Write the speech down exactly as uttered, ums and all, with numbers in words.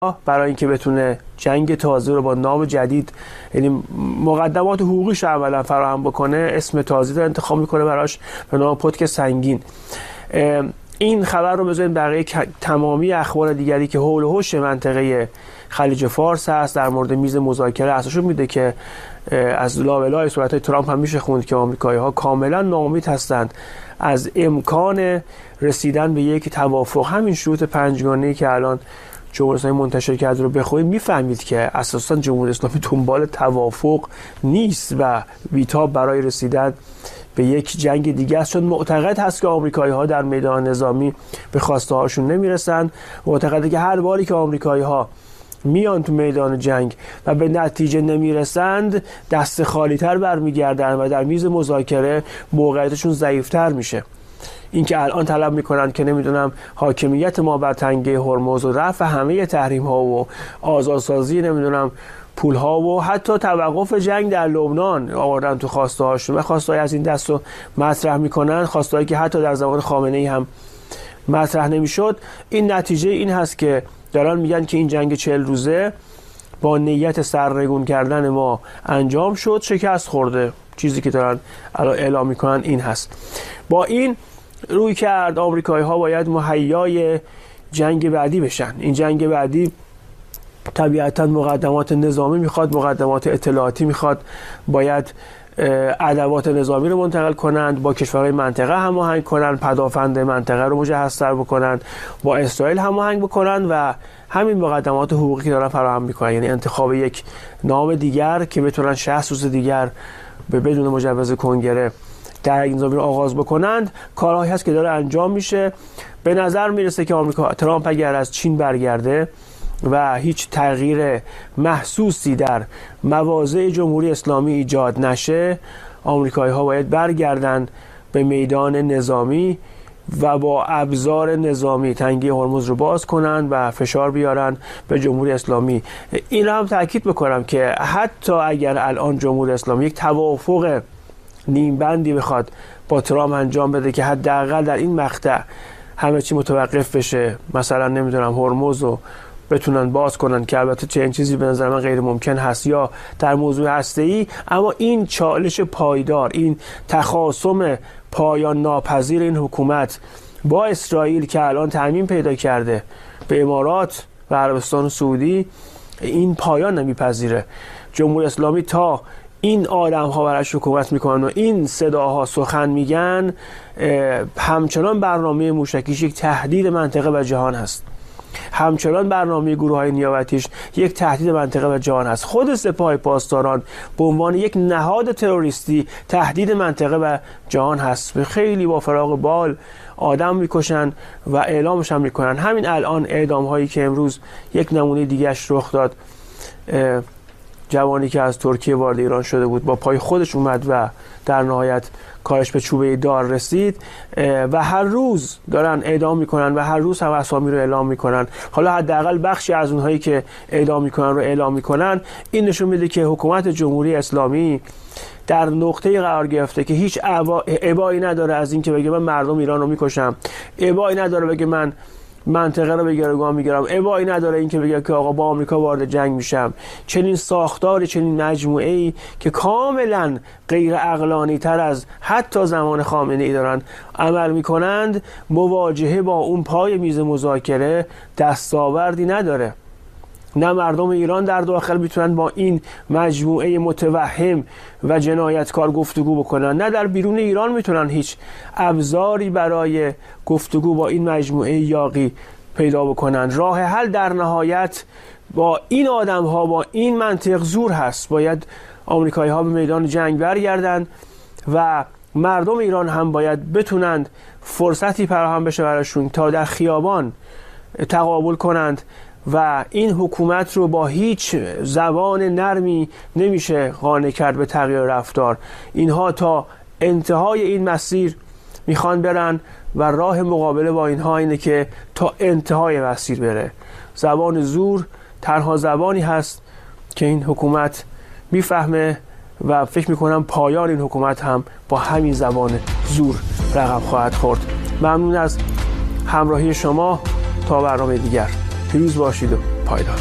برای اینکه بتونه جنگ تازه رو با نام جدید، یعنی مقدمات حقوقیش عملا فراهم بکنه، اسم تازه رو انتخاب میکنه براش به نام پتک سنگین. این خبر رو بذاریم بقیه تمامی اخبار دیگری که حول و حوش منطقه خلیج فارس هست در مورد میز مذاکره اساسش میده که از لابلای صورت‌های ترامپ هم میشه خوند که آمریکایی‌ها کاملا ناامید هستند از امکان رسیدن به یک توافق. همین شروط پنجگانه‌ای که الان جمهوری اسلامی منتشر کرده رو بخونید میفهمید که اساسا جمهوری اسلامی دنبال توافق نیست و بیتاب برای رسیدن به یک جنگ دیگه است، چون معتقد هست که آمریکایی‌ها در میدان نظامی به خواسته هاشون نمیرسن. معتقده که هر باری که آمریکایی‌ها میان تو میدان جنگ و به نتیجه نمیرسند دست خالی تر برمیگردن و در میز مذاکره موقعیتشون ضعیفتر میشه. این که الان طلب میکنن که نمیدونم حاکمیت ما بر تنگه هرمز و رفع همه تحریم ها و آزادسازی نمیدونم پول ها و حتی توقف جنگ در لبنان آوردن تو خواسته هاشون و خواسته های از این دست رو مطرح میکنن، خواسته هایی که حتی در زمان خامنه ای هم مطرح نمیشد. این نتیجه این هست که دارن میگن که این جنگ چهل روزه با نیت سرنگون کردن ما انجام شد، شکست خورده. چیزی که دارن الان اعلام میکنن این هست. با این روی کرد آمریکایی ها باید مهیای جنگ بعدی بشن. این جنگ بعدی طبیعتا مقدمات نظامی میخواد، مقدمات اطلاعاتی میخواد، باید ادوات نظامی رو منتقل کنند، با کشورهای منطقه هماهنگ کنند، پدافند منطقه رو مجهزتر بکنند، با اسرائیل هماهنگ بکنند و همین مقدمات حقوقی که دارن فراهم میکنن، یعنی انتخاب یک نام دیگر که بتونن شصت روز دیگر به بدون مجوز کنگره در این زمین رو آغاز بکنند، کارهایی هست که داره انجام میشه. به نظر میرسه که آمریکا ترامپ اگر از چین برگرده و هیچ تغییر محسوسی در مواضع جمهوری اسلامی ایجاد نشه، آمریکایی ها باید برگردن به میدان نظامی و با ابزار نظامی تنگه هرمز رو باز کنند و فشار بیارن به جمهوری اسلامی. این رو هم تاکید بکنم که حتی اگر الان جمهوری اسلامی یک توافق نیم بندی بخواد با ترامپ انجام بده که حداقل در این مقطع همه چی متوقف بشه، مثلا نمیدونم هرمز رو بتونن باز کنن که البته چنین چیزی به نظر من غیر ممکن هست، یا در موضوع هسته‌ای، اما این چالش پایدار، این تخاصم پایان ناپذیر این حکومت با اسرائیل که الان تعمیم پیدا کرده به امارات و عربستان سعودی، این پایان نمیپذیره. جمهوری اسلامی تا این آدم ها براش حکومت میکنن و این صداها سخن میگن، همچنان برنامه موشکیش یک تهدید منطقه و جهان هست، همچنان برنامه گروه های نیابتیش یک تهدید منطقه و جهان هست. خود سپاه پاسداران به عنوان یک نهاد تروریستی تهدید منطقه و جهان هست. خیلی با فراغ بال آدم میکشن و اعلامش هم میکنن. همین الان اعدام هایی که امروز یک نمونه دیگهش رخ داد، جوانی که از ترکیه وارد ایران شده بود با پای خودش اومد و در نهایت کارش به چوبه دار رسید و هر روز دارن اعدام میکنن و هر روز هم اسامی رو اعلام میکنن. حالا حداقل بخشی از اونهایی که اعدام میکنن رو اعلام میکنن. این نشون میده که حکومت جمهوری اسلامی در نقطه قرار گرفته که هیچ ابایی نداره از این که بگه من مردم ایران رو میکشم، ابایی نداره بگه من منطقه رو به گروگان میگیرم، ابایی نداره این که بگه که آقا با آمریکا وارد جنگ میشم. چنین ساختاری، چنین مجموعه‌ای که کاملا غیر عقلانی تر از حتی زمان خامنه ای دارن عمل میکنند، مواجهه با اون پای میز مذاکره دستاوردی نداره. نه مردم ایران در داخل میتونن با این مجموعه متوهم و جنایتکار گفتگو بکنن، نه در بیرون ایران میتونن هیچ ابزاری برای گفتگو با این مجموعه یاغی پیدا بکنن. راه حل در نهایت با این آدم ها، با این منطق زور هست. باید آمریکایی ها به میدان جنگ برگردن و مردم ایران هم باید بتونند فرصتی فراهم بشه براشون تا در خیابان تقابل کنند و این حکومت رو با هیچ زبان نرمی نمیشه قانع کرد به تغییر رفتار. اینها تا انتهای این مسیر میخوان برن و راه مقابله با اینها اینه که تا انتهای مسیر بره. زبان زور تنها زبانی هست که این حکومت میفهمه و فکر میکنم پایان این حکومت هم با همین زبان زور رقم خواهد خورد. ممنون از همراهی شما. تا برنامه دیگر پیروز باشید و پایدار.